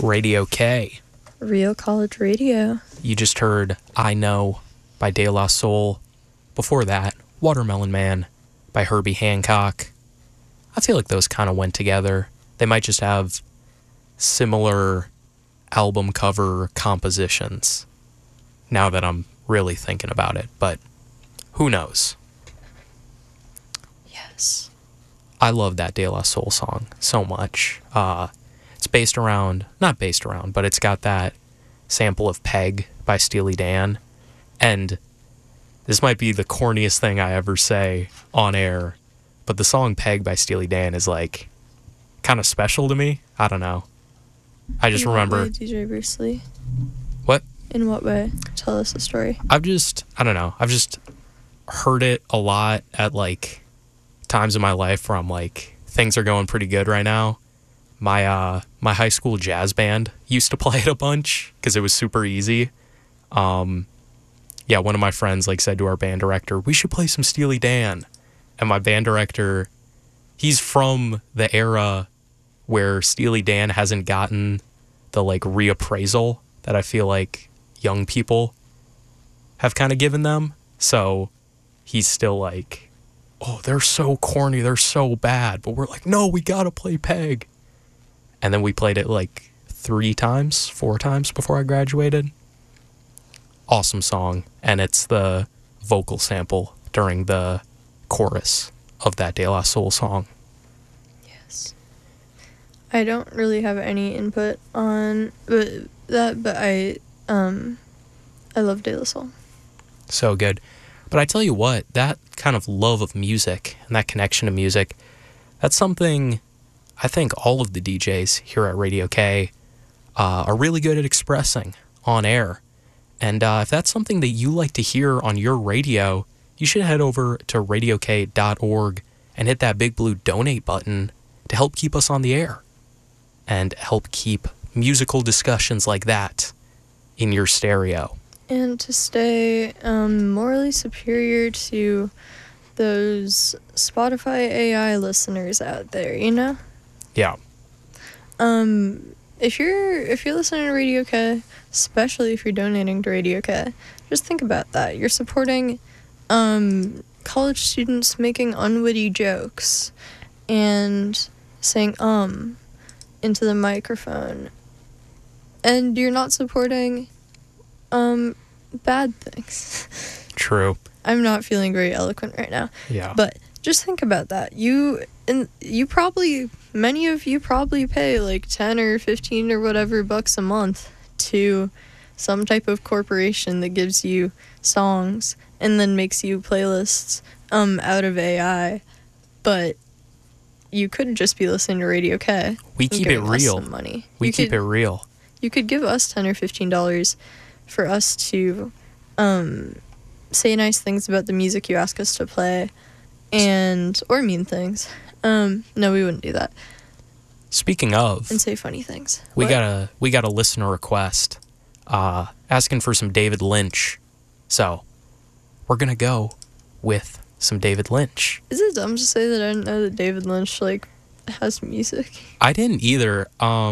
Radio K. Real College Radio. You just heard I Know by De La Soul. Before that, Watermelon Man by Herbie Hancock. I feel like those kind of went together. They might just have similar album cover compositions now that I'm really thinking about it, but who knows? Yes. I love that De La Soul song so much. It's based around, not based around, but it's got that sample of Peg by Steely Dan. And this might be the corniest thing I ever say on air, but the song Peg by Steely Dan is like kind of special to me. I don't know. I just remember. In what way, DJ Bruce Lee? What? In what way? Tell us the story. I don't know. I've just heard it a lot at like times in my life where I'm like, things are going pretty good right now. My high school jazz band used to play it a bunch because it was super easy. One of my friends like said to our band director, we should play some Steely Dan. And my band director, he's from the era where Steely Dan hasn't gotten the like reappraisal that I feel like young people have kind of given them. So he's still like, oh, they're so corny, they're so bad. But we're like, no, we gotta play Peg. And then we played it like 4 times before I graduated. Awesome song. And it's the vocal sample during the chorus of that De La Soul song. Yes. I don't really have any input on that, but I love De La Soul. So good. But I tell you what, that kind of love of music and that connection to music, that's something I think all of the DJs here at Radio K are really good at expressing on air. And if that's something that you like to hear on your radio, you should head over to radiok.org and hit that big blue donate button to help keep us on the air and help keep musical discussions like that in your stereo. And to stay morally superior to those Spotify AI listeners out there, you know? Yeah. If you're listening to Radio K, especially if you're donating to Radio K, just think about that. You're supporting college students making unwitty jokes and saying into the microphone. And you're not supporting bad things. True. I'm not feeling very eloquent right now. Yeah. But just think about that. Many of you probably pay like 10 or 15 or whatever bucks a month to some type of corporation that gives you songs and then makes you playlists out of AI. But you could just be listening to Radio K. We keep it real. Some money. We keep it real. You could give us $10 or $15 for us to say nice things about the music you ask us to play, or mean things. No, we wouldn't do that. Speaking of, and say funny things. We got a listener request asking for some David Lynch. So we're gonna go with some David Lynch. Is it dumb to say that I didn't know that David Lynch like has music? I didn't either.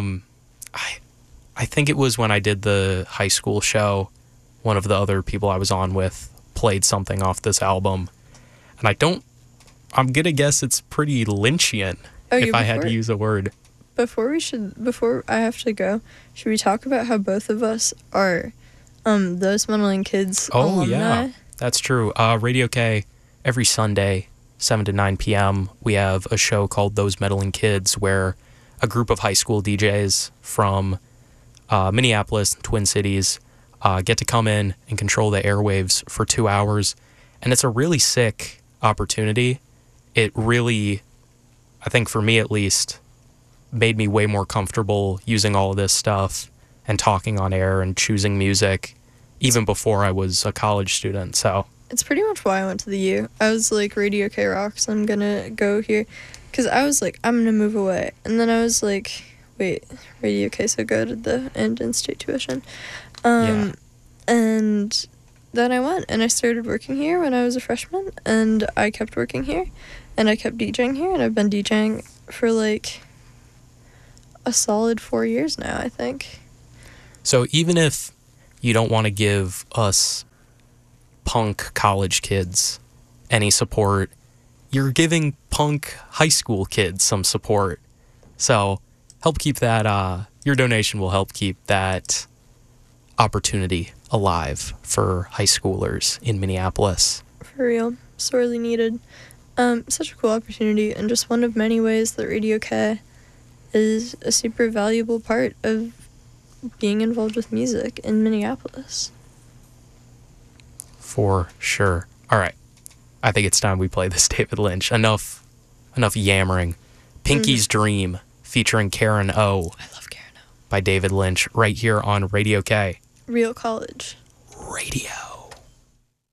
I think it was when I did the high school show, one of the other people I was on with played something off this album. And I'm going to guess it's pretty Lynchian, if I had to use a word. Before I have to go, should we talk about how both of us are Those Meddling Kids alumni? Yeah, that's true. Radio K, every Sunday, 7 to 9 p.m., we have a show called Those Meddling Kids, where a group of high school DJs from Minneapolis and Twin Cities get to come in and control the airwaves for 2 hours. And it's a really sick opportunity. It really, I think for me at least, made me way more comfortable using all of this stuff and talking on air and choosing music even before I was a college student. So it's pretty much why I went to the U. I was like, Radio K rocks, I'm gonna go here. Because I was like, I'm gonna move away. And then I was like, wait, Radio K so good at the end in-state tuition. And then I went and I started working here when I was a freshman, and I kept working here and I kept DJing here, and I've been DJing for like a solid 4 years now, I think. So even if you don't want to give us punk college kids any support, you're giving punk high school kids some support. So help keep that, your donation will help keep that opportunity alive for high schoolers in Minneapolis. For real. Sorely needed. Such a cool opportunity, and just one of many ways that Radio K is a super valuable part of being involved with music in Minneapolis. For sure. All right. I think it's time we play this David Lynch. Enough yammering. Pinky's Dream featuring Karen O. I love Karen O. By David Lynch right here on Radio K. Real college. Radio.